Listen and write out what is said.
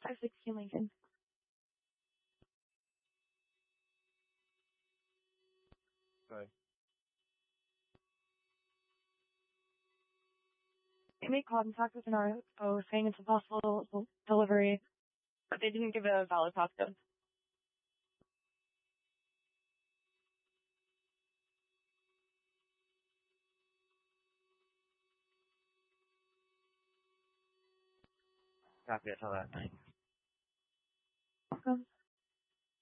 516 Lincoln. Sorry. They made contact with an RO saying it's a possible delivery, but they didn't give a valid passcode. Copy, I saw that. Thanks. Welcome.